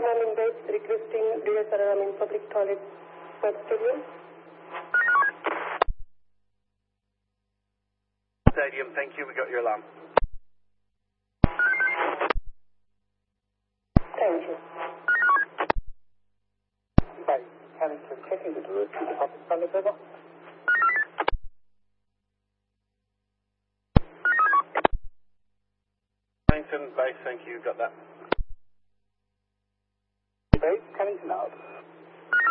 Morning base requesting DS alarm in public toilet at stadium. Stadium, thank you, we got your alarm. Thank you. Base, Cannington checking the route to the public toilet over. Cannington, base, thank you, got that. Base, Cannington out.